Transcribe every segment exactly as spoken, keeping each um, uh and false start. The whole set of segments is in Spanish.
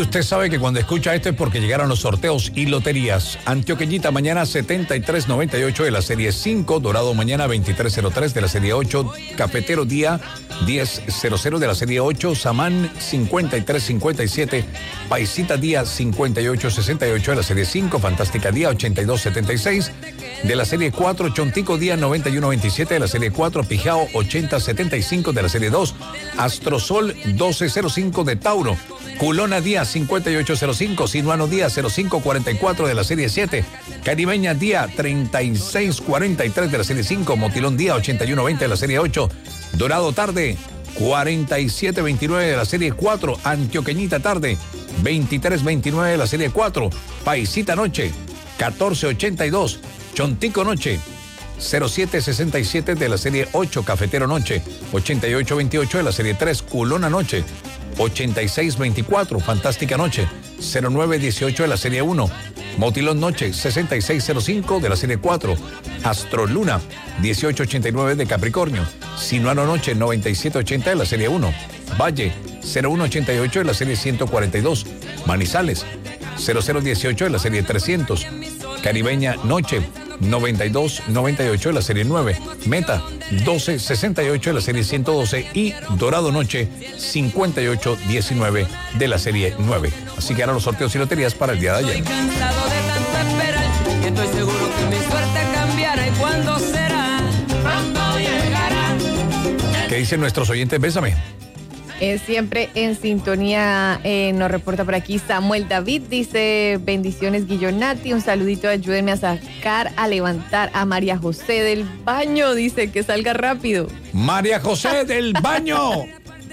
usted sabe que cuando escucha esto es porque llegaron los sorteos y loterías. Antioqueñita mañana setenta y tres noventa y ocho de la serie cinco, Dorado mañana veintitrés cero tres de la serie ocho, Cafetero día diez cero cero de la serie ocho, Samán cincuenta y tres cincuenta y siete, Paisita día cincuenta y ocho sesenta y ocho de la serie cinco, Fantástica día ochenta y dos setenta y seis de la serie cuatro, Chontico día noventa y uno veintisiete de la serie cuatro, Pijao ochenta setenta y cinco de la serie dos, Astrosol doce cero cinco de Tauro, Culona día cincuenta y ocho cero cinco, Sinuano día cero cinco cuarenta y cuatro de la serie siete, Caribeña día treinta y seis cuarenta y tres de la serie cinco, Motilón día ochenta y uno veinte de la serie ocho, Dorado tarde cuarenta y siete veintinueve de la serie cuatro, Antioqueñita tarde veintitrés veintinueve de la serie cuatro, Paisita noche catorce ochenta y dos, Chontico noche cero siete sesenta y siete de la serie ocho, Cafetero noche ochenta y ocho veintiocho de la serie tres, Culona noche ochenta y seis veinticuatro, Fantástica noche cero nueve dieciocho de la serie uno, Motilón noche sesenta y seis cero cinco de la serie cuatro, Astroluna dieciocho ochenta y nueve de Capricornio, Sinuano noche noventa y siete ochenta de la serie uno, Valle cero uno ochenta y ocho de la serie ciento cuarenta y dos, Manizales cero cero dieciocho de la serie trescientos, Caribeña noche noventa y dos noventa y ocho de la serie nueve, Meta doce sesenta y ocho de la serie ciento doce y Dorado noche cincuenta y ocho diecinueve de la serie nueve. Así que ahora los sorteos y loterías para el día de ayer. Estoy cansado de tanto esperar y estoy seguro que mi suerte cambiará. ¿Y cuándo será? ¿Cuándo llegará? ¿Qué dicen nuestros oyentes? Bésame. Eh, siempre en sintonía, eh, nos reporta por aquí Samuel David, dice bendiciones Guillonati, un saludito, ayúdenme a sacar, a levantar a María José del baño, dice que salga rápido. María José del baño.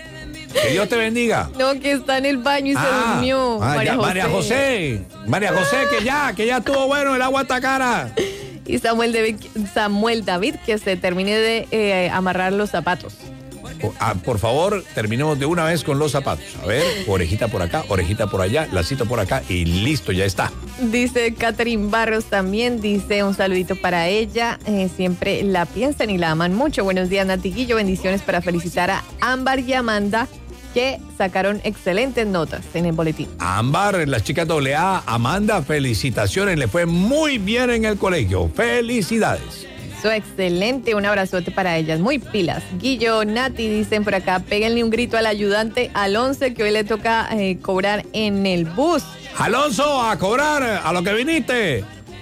Que Dios te bendiga. No, que está en el baño y ah, se durmió. Ah, María, ya, José. María José. María José, que ya, que ya estuvo bueno, el agua está cara. Y Samuel David, Samuel David que se termine de eh, amarrar los zapatos. Ah, por favor, terminemos de una vez con los zapatos. A ver, orejita por acá, orejita por allá, lacito por acá y listo, ya está. Dice Catherine Barros también, dice un saludito para ella. Eh, siempre la piensan y la aman mucho. Buenos días, Natiguillo. Bendiciones para felicitar a Ámbar y Amanda, que sacaron excelentes notas en el boletín. Ámbar, las chicas doble A, Amanda, felicitaciones. Le fue muy bien en el colegio. Felicidades. Eso, excelente, un abrazote para ellas, muy pilas. Guillo, Nati, dicen por acá, péguenle un grito al ayudante al once que hoy le toca eh, cobrar en el bus. Alonso, a cobrar, a lo que viniste.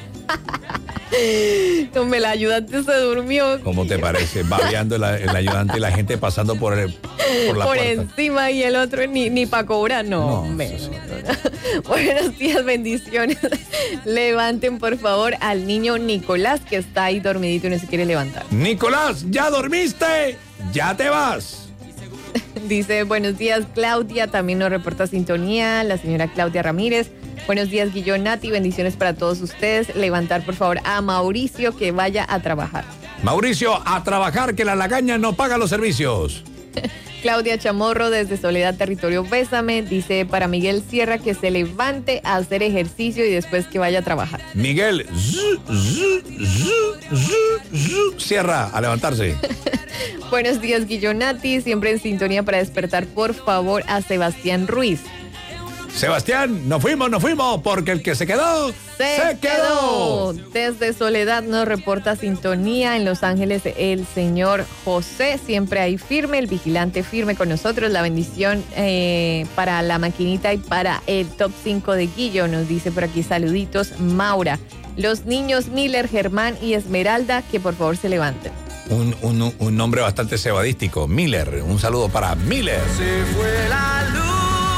Hombre, el ayudante se durmió. ¿Cómo te parece? Babeando el, el ayudante y la gente pasando por, el, por la por puerta. encima y el otro ni, ni para cobrar, no. No, hombre. sí, sí. Buenos días, bendiciones. Levanten, por favor, al niño Nicolás, que está ahí dormidito y no se quiere levantar. Nicolás, ¿ya dormiste? Ya te vas. Dice, buenos días, Claudia, también nos reporta sintonía, la señora Claudia Ramírez. Buenos días, Guillón, Nati, bendiciones para todos ustedes. Levantar, por favor, a Mauricio que vaya a trabajar. Mauricio, a trabajar, que la lagaña no paga los servicios. Claudia Chamorro, desde Soledad, Territorio Bésame, dice para Miguel Sierra que se levante a hacer ejercicio y después que vaya a trabajar. Miguel, zzz, zzz, zzz, zzz, Sierra, a levantarse. Buenos días, Guillón, Nati, siempre en sintonía para despertar, por favor, a Sebastián Ruiz. Sebastián, nos fuimos, nos fuimos, porque el que se quedó, se, se quedó. quedó. Desde Soledad nos reporta sintonía en Los Ángeles el señor José, siempre ahí firme, el vigilante firme con nosotros. La bendición eh, para la maquinita y para el top cinco de Guillo, nos dice por aquí saluditos Maura. Los niños Miller, Germán y Esmeralda, que por favor se levanten. Un, un, un nombre bastante cebadístico, Miller, un saludo para Miller. Se fue la luz.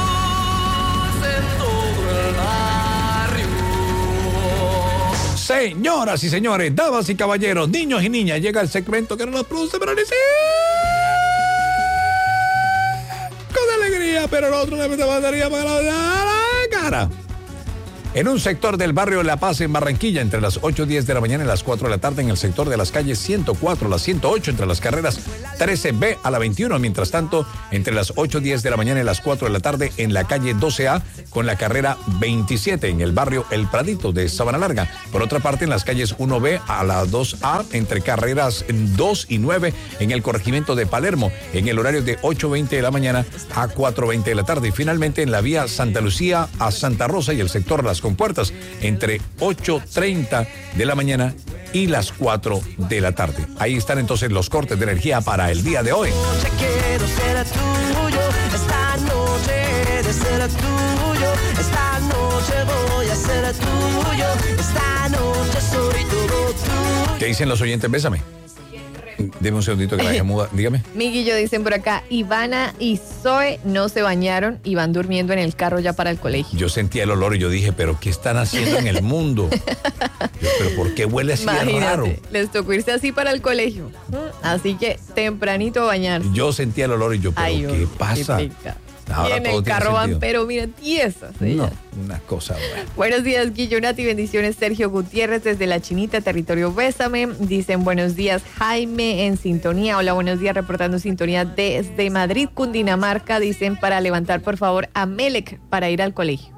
Señoras y señores, damas y caballeros, niños y niñas, llega el segmento que no nos produce pero dice con alegría, pero nosotros le mandaría para la cara. En un sector del barrio La Paz en Barranquilla, entre las ocho y diez de la mañana y las cuatro de la tarde, en el sector de las calles ciento cuatro a la ciento ocho, entre las carreras trece B a la veintiuno. Mientras tanto, entre las ocho y diez de la mañana y las cuatro de la tarde, en la calle doce A con la carrera veintisiete, en el barrio El Pradito de Sabana Larga. Por otra parte, en las calles uno B a la dos A, entre carreras dos y nueve, en el corregimiento de Palermo, en el horario de ocho veinte de la mañana a cuatro veinte de la tarde. Y finalmente, en la vía Santa Lucía a Santa Rosa y el sector Las Compuertas, entre ocho treinta de la mañana y las cuatro de la tarde. Ahí están entonces los cortes de energía para el día de hoy. Quiero ser tuyo, esta noche de ser tuyo, esta noche voy a ser tuyo, esta noche soy todo tuyo. ¿Qué dicen los oyentes? Bésame. Deme un segundito que la dejé muda. Dígame. Miguillo dicen por acá, Ivana y Zoe no se bañaron y van durmiendo en el carro ya para el colegio. Yo sentía el olor y yo dije, ¿pero qué están haciendo en el mundo? Yo, ¿pero por qué huele así de raro? Les tocó irse así para el colegio. Así que tempranito a bañarse. Yo sentía el olor y yo, ¿pero Ay, qué pasa? Qué Ahora y en todo el tiene carro van, sentido. pero mira, tiesas. No, ellas. una cosa buena. Buenos días, Guillo, Nati, bendiciones. Sergio Gutiérrez desde La Chinita, territorio Bésame. Dicen buenos días, Jaime en sintonía. Hola, buenos días, reportando sintonía desde Madrid, Cundinamarca. Dicen para levantar, por favor, a Melec para ir al colegio.